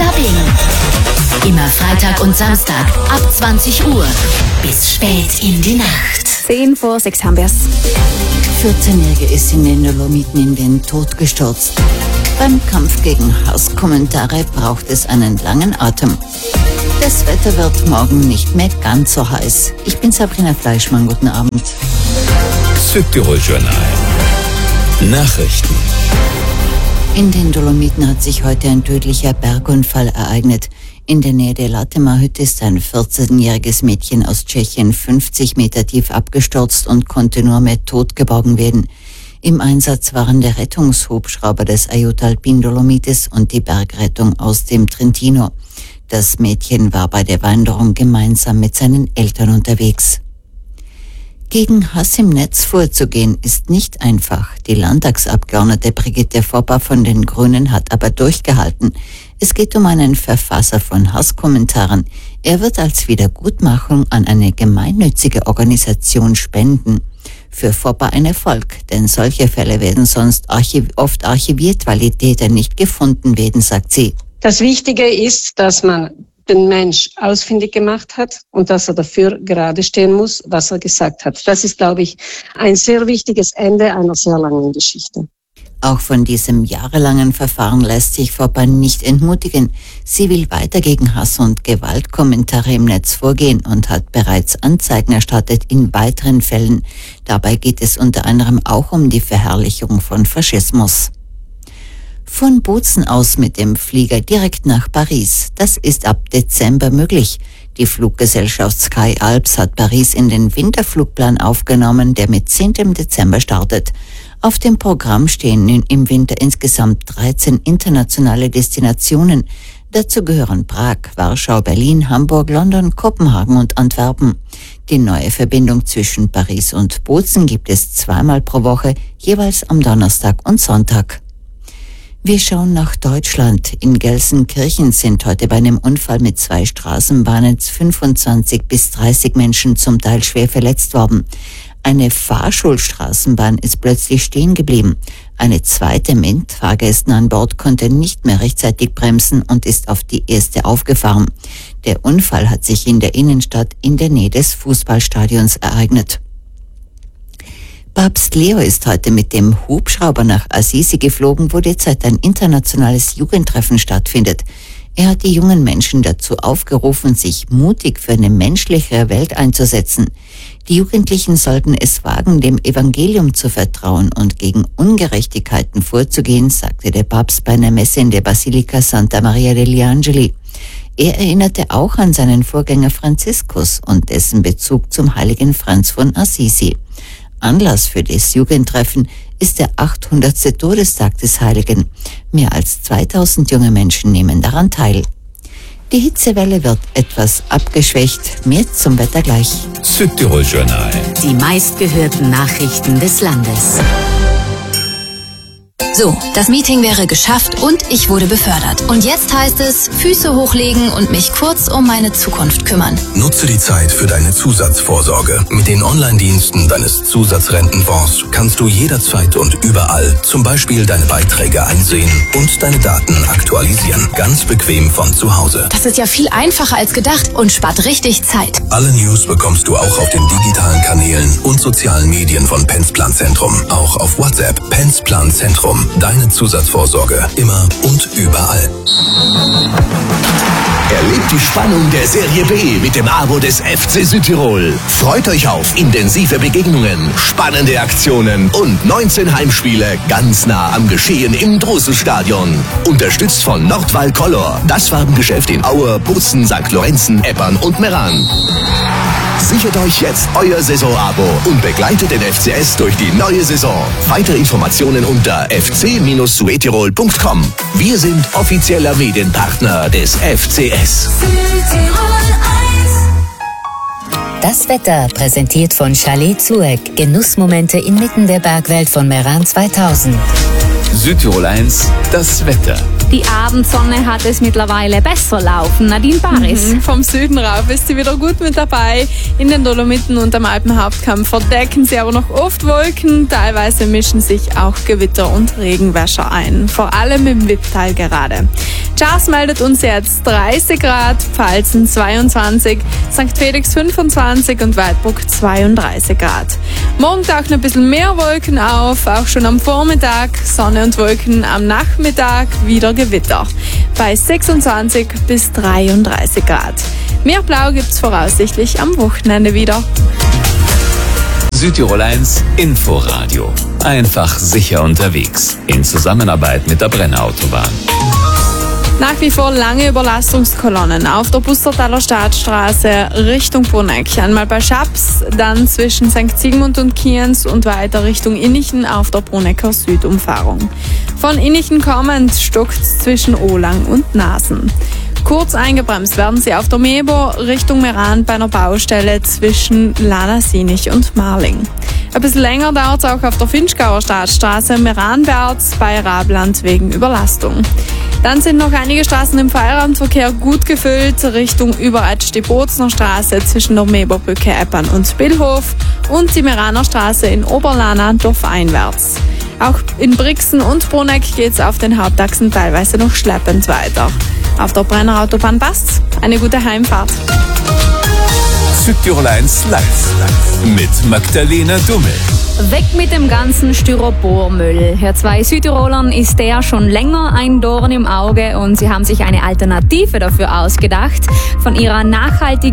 Clubbing. Immer Freitag und Samstag ab 20 Uhr bis spät in die Nacht. 10 vor 6 haben wir's. 14-Jährige ist in den Dolomiten in den Tod gestürzt. Beim Kampf gegen Hasskommentare braucht es einen langen Atem. Das Wetter wird morgen nicht mehr ganz so heiß. Ich bin Sabrina Fleischmann, guten Abend. Südtirol Journal. Nachrichten. In den Dolomiten hat sich heute ein tödlicher Bergunfall ereignet. In der Nähe der Latemar-Hütte ist ein 14-jähriges Mädchen aus Tschechien 50 Meter tief abgestürzt und konnte nur mehr tot geborgen werden. Im Einsatz waren der Rettungshubschrauber des Aiuto Alpin Dolomites und die Bergrettung aus dem Trentino. Das Mädchen war bei der Wanderung gemeinsam mit seinen Eltern unterwegs. Gegen Hass im Netz vorzugehen ist nicht einfach. Die Landtagsabgeordnete Brigitte Fopper von den Grünen hat aber durchgehalten. Es geht um einen Verfasser von Hasskommentaren. Er wird als Wiedergutmachung an eine gemeinnützige Organisation spenden. Für Fopper ein Erfolg, denn solche Fälle werden sonst oft archiviert, weil die Täter nicht gefunden werden, sagt sie. Das Wichtige ist, dass man den Mensch ausfindig gemacht hat und dass er dafür gerade stehen muss, was er gesagt hat. Das ist, glaube ich, ein sehr wichtiges Ende einer sehr langen Geschichte. Auch von diesem jahrelangen Verfahren lässt sich Fopper nicht entmutigen. Sie will weiter gegen Hass- und Gewaltkommentare im Netz vorgehen und hat bereits Anzeigen erstattet in weiteren Fällen. Dabei geht es unter anderem auch um die Verherrlichung von Faschismus. Von Bozen aus mit dem Flieger direkt nach Paris. Das ist ab Dezember möglich. Die Fluggesellschaft Sky Alps hat Paris in den Winterflugplan aufgenommen, der mit 10. Dezember startet. Auf dem Programm stehen im Winter insgesamt 13 internationale Destinationen. Dazu gehören Prag, Warschau, Berlin, Hamburg, London, Kopenhagen und Antwerpen. Die neue Verbindung zwischen Paris und Bozen gibt es zweimal pro Woche, jeweils am Donnerstag und Sonntag. Wir schauen nach Deutschland. In Gelsenkirchen sind heute bei einem Unfall mit 2 Straßenbahnen 25 bis 30 Menschen zum Teil schwer verletzt worden. Eine Fahrschulstraßenbahn ist plötzlich stehen geblieben. Eine zweite mit Fahrgästen an Bord konnte nicht mehr rechtzeitig bremsen und ist auf die erste aufgefahren. Der Unfall hat sich in der Innenstadt in der Nähe des Fußballstadions ereignet. Papst Leo ist heute mit dem Hubschrauber nach Assisi geflogen, wo derzeit ein internationales Jugendtreffen stattfindet. Er hat die jungen Menschen dazu aufgerufen, sich mutig für eine menschlichere Welt einzusetzen. Die Jugendlichen sollten es wagen, dem Evangelium zu vertrauen und gegen Ungerechtigkeiten vorzugehen, sagte der Papst bei einer Messe in der Basilika Santa Maria degli Angeli. Er erinnerte auch an seinen Vorgänger Franziskus und dessen Bezug zum heiligen Franz von Assisi. Anlass für das Jugendtreffen ist der 800. Todestag des Heiligen. Mehr als 2000 junge Menschen nehmen daran teil. Die Hitzewelle wird etwas abgeschwächt. Mehr zum Wetter gleich. Südtirol Journal. Die meistgehörten Nachrichten des Landes. So, das Meeting wäre geschafft und ich wurde befördert. Und jetzt heißt es, Füße hochlegen und mich kurz um meine Zukunft kümmern. Nutze die Zeit für deine Zusatzvorsorge. Mit den Online-Diensten deines Zusatzrentenfonds kannst du jederzeit und überall zum Beispiel deine Beiträge einsehen und deine Daten aktualisieren. Ganz bequem von zu Hause. Das ist ja viel einfacher als gedacht und spart richtig Zeit. Alle News bekommst du auch auf den digitalen Kanälen und sozialen Medien von Pensplan Zentrum. Auch auf WhatsApp. Pensplan Zentrum. Deine Zusatzvorsorge. Immer und überall. Erlebt die Spannung der Serie B mit dem Abo des FC Südtirol. Freut euch auf intensive Begegnungen, spannende Aktionen und 19 Heimspiele ganz nah am Geschehen im Druselstadion. Unterstützt von Nordwald Color, das Farbengeschäft in Aue, Bozen, St. Lorenzen, Eppern und Meran. Sichert euch jetzt euer Saisonabo und begleitet den FCS durch die neue Saison. Weitere Informationen unter fc-suetirol.com. Wir sind offizieller Medienpartner des FCS. Das Wetter präsentiert von Chalet Zueck. Genussmomente inmitten der Bergwelt von Meran 2000. Südtirol 1, das Wetter. Die Abendsonne hat es mittlerweile besser laufen. Nadine Baris. Vom Süden rauf ist sie wieder gut mit dabei. In den Dolomiten und am Alpenhauptkamm verdecken sie aber noch oft Wolken. Teilweise mischen sich auch Gewitter und Regenwäscher ein. Vor allem im Wipptal gerade. Chars meldet uns jetzt 30 Grad, Pfalzen 22, St. Felix 25 und Waldbruck 32 Grad. Morgen tauchen ein bisschen mehr Wolken auf, auch schon am Vormittag. Sonne und Wolken am Nachmittag, wieder Gewitter. Bei 26 bis 33 Grad. Mehr Blau gibt's voraussichtlich am Wochenende wieder. Südtirol 1 Inforadio. Einfach sicher unterwegs. In Zusammenarbeit mit der Brenner-Autobahn. Nach wie vor lange Überlastungskolonnen auf der Pustertaler Staatsstraße Richtung Bruneck. Einmal bei Schaps, dann zwischen St. Sigmund und Kienz und weiter Richtung Innichen auf der Brunecker Südumfahrung. Von Innichen kommend stockt's zwischen Ohlang und Nasen. Kurz eingebremst werden sie auf der Mebo Richtung Meran bei einer Baustelle zwischen Lana-Sinich und Marling. Ein bisschen länger dauert es auch auf der Finchgauer Staatsstraße Meran-Berz bei Rabland wegen Überlastung. Dann sind noch einige Straßen im Feierabendverkehr gut gefüllt, Richtung Überetsch die Bozner Straße zwischen der Meberbrücke Eppern und Billhof und die Meraner Straße in Oberlana dorfeinwärts. Auch in Brixen und Bruneck geht's auf den Hauptachsen teilweise noch schleppend weiter. Auf der Brenner Autobahn passt's. Eine gute Heimfahrt. Südtirol 1 live mit Magdalena Dummel. Weg mit dem ganzen Styropormüll. Herr zwei Südtirolern ist der schon länger ein Dorn im Auge und sie haben sich eine Alternative dafür ausgedacht. Von ihrer nachhaltigen